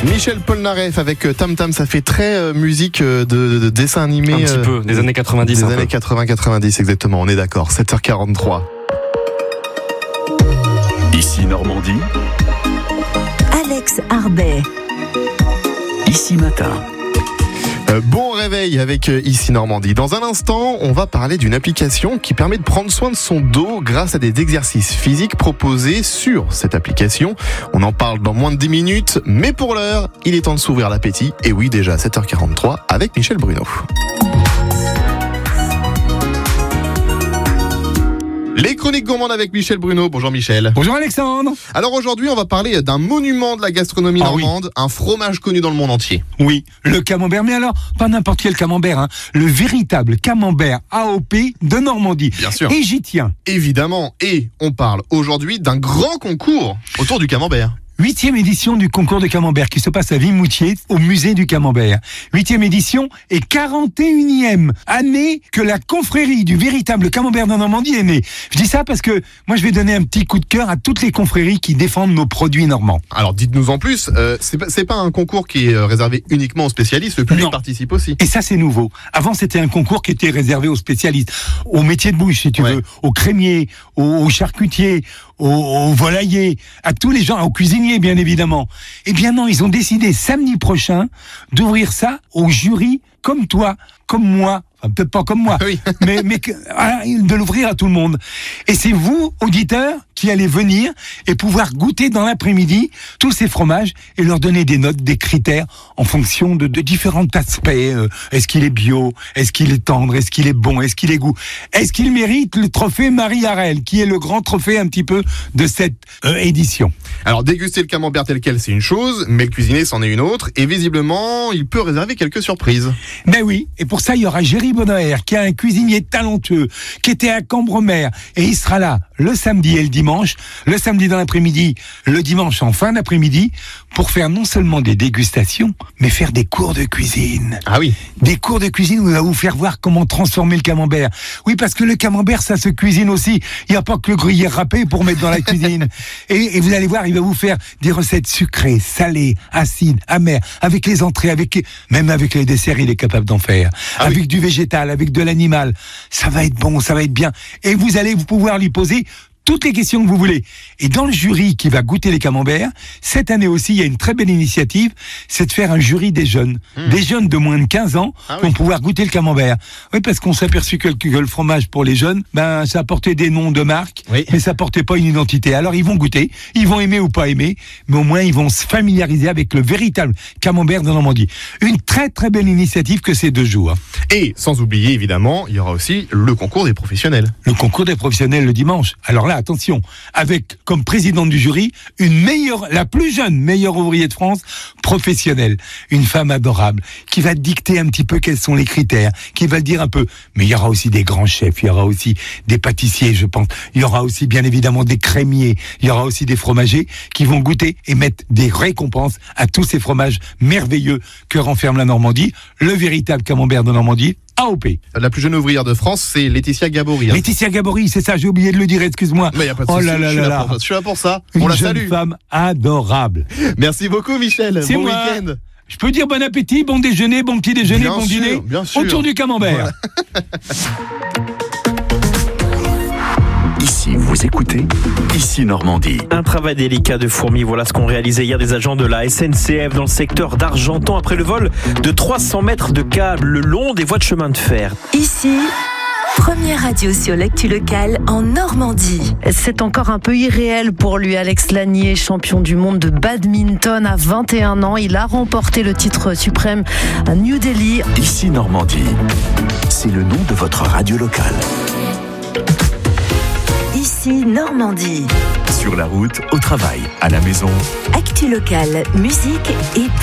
Michel Polnareff avec Tam Tam, ça fait très musique de dessin animé. Un petit peu, des années 90. Des années 80-90, exactement, on est d'accord. 7h43. Ici Normandie. Alex Arbet. Ici Matin. Bon réveil avec Ici Normandie. Dans un instant, on va parler d'une application qui permet de prendre soin de son dos grâce à des exercices physiques proposés sur cette application. On en parle dans moins de 10 minutes, mais pour l'heure, il est temps de s'ouvrir l'appétit. Et oui, déjà 7h43 avec Michel Bruno. Les chroniques gourmandes avec Michel Bruno. Bonjour Michel. Bonjour Alexandre. Alors aujourd'hui, on va parler d'un monument de la gastronomie normande, un fromage connu dans le monde entier. Oui, le camembert, mais alors, pas n'importe quel camembert, hein. Le véritable camembert AOP de Normandie. Bien sûr. Et j'y tiens. Évidemment, et on parle aujourd'hui d'un grand concours autour du camembert. 8e édition du concours de camembert qui se passe à Vimoutier au musée du camembert. 8e édition et 41e année que la confrérie du véritable camembert de Normandie est née. Je dis ça parce que moi je vais donner un petit coup de cœur à toutes les confréries qui défendent nos produits normands. Alors dites-nous en plus, c'est pas un concours qui est réservé uniquement aux spécialistes, le public participe aussi. Et ça c'est nouveau. Avant c'était un concours qui était réservé aux spécialistes, aux métiers de bouche si tu veux, aux crémiers, aux charcutiers, aux volaillers, à tous les gens, aux cuisiniers bien évidemment. Eh bien non, ils ont décidé samedi prochain d'ouvrir ça au jury comme toi, comme moi, enfin, peut-être pas comme moi, mais de l'ouvrir à tout le monde. Et c'est vous, auditeurs, qui allez venir et pouvoir goûter dans l'après-midi tous ces fromages et leur donner des notes, des critères en fonction de différents aspects. Est-ce qu'il est bio? Est-ce qu'il est tendre? Est-ce qu'il est bon? Est-ce qu'il est goût? Est-ce qu'il mérite le trophée Marie Harel, qui est le grand trophée un petit peu de cette édition? Alors déguster le camembert tel quel, c'est une chose, mais le cuisiner, c'en est une autre. Et visiblement, il peut réserver quelques surprises. Ben oui, et pour ça, il y aura Géry Bonner, qui est un cuisinier talentueux, qui était à Cambremer, et il sera là le samedi et le dimanche, le samedi dans l'après-midi, le dimanche en fin d'après-midi, pour faire non seulement des dégustations, mais faire des cours de cuisine. Ah oui. Des cours de cuisine où il va vous faire voir comment transformer le camembert. Oui, parce que le camembert, ça se cuisine aussi. Il n'y a pas que le gruyère râpé pour mettre dans la cuisine. Et vous allez voir, il va vous faire des recettes sucrées, salées, acides, amères, avec les entrées, même avec les desserts, il est capable d'en faire. Avec du végétal, avec de l'animal. Ça va être bon, ça va être bien. Et vous allez pouvoir lui poser toutes les questions que vous voulez. Et dans le jury qui va goûter les camemberts, cette année aussi, il y a une très belle initiative, c'est de faire un jury des jeunes. Des jeunes de moins de 15 ans vont pouvoir goûter le camembert. Oui, parce qu'on s'est aperçu que le fromage pour les jeunes, ça portait des noms de marques, mais ça portait pas une identité. Alors ils vont goûter, ils vont aimer ou pas aimer, mais au moins ils vont se familiariser avec le véritable camembert de Normandie. Une très très belle initiative que ces 2 jours. Et sans oublier évidemment, il y aura aussi le concours des professionnels. Le concours des professionnels le dimanche. Alors là, attention, avec comme présidente du jury, la plus jeune meilleure ouvrier de France, professionnelle, une femme adorable, qui va dicter un petit peu quels sont les critères, qui va le dire un peu. Mais il y aura aussi des grands chefs, il y aura aussi des pâtissiers, je pense. Il y aura aussi bien évidemment des crémiers, il y aura aussi des fromagers qui vont goûter et mettre des récompenses à tous ces fromages merveilleux que renferme la Normandie, le véritable camembert de Normandie. AOP. La plus jeune ouvrière de France, c'est Laetitia Gabory. Laetitia Gabory, c'est ça, j'ai oublié de le dire, excuse-moi. Mais y a pas de souci, je suis là pour ça. On la salue. Une femme adorable. Merci beaucoup Michel, c'est bon week-end. Je peux dire bon appétit, bon déjeuner, bon petit déjeuner, bon dîner, autour du camembert. Voilà. Ici, vous écoutez Ici Normandie. Un travail délicat de fourmi, voilà ce qu'ont réalisé hier des agents de la SNCF dans le secteur d'Argentan après le vol de 300 mètres de câbles le long des voies de chemin de fer. Ici, première radio sur l'actu locale en Normandie. C'est encore un peu irréel pour lui. Alex Lanier, champion du monde de badminton à 21 ans. Il a remporté le titre suprême à New Delhi. Ici Normandie, c'est le nom de votre radio locale. Ici Normandie. Sur la route, au travail, à la maison. Actu locale, musique et